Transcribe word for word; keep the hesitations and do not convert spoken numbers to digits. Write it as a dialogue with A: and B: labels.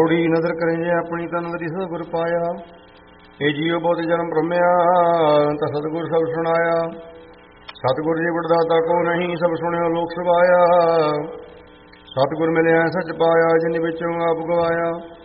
A: ਥੋੜੀ ਨਜ਼ਰ ਕਰੇ ਜੇ ਆਪਣੀ ਤਨ ਵਰੀ ਸਤਿਗੁਰ ਪਾਇਆ। ਇਹ ਜੀਉ ਬਹੁਤ ਜਨਮ ਭ੍ਰਮਿਆ ਤਾਂ ਸਤਿਗੁਰ ਸਭ ਸੁਣਾਇਆ। ਸਤਿਗੁਰ ਜੀ ਗੁਰਦਾਤਾ ਕੋ ਨਹੀਂ ਸਭ ਸੁਣਿਓ ਲੋਕ ਸਵਾਇਆ। ਸਤਿਗੁਰ ਮਿਲਿਆ ਸੱਚ ਪਾਇਆ ਜਿਨ ਵਿੱਚੋਂ ਆਪ ਗਵਾਇਆ।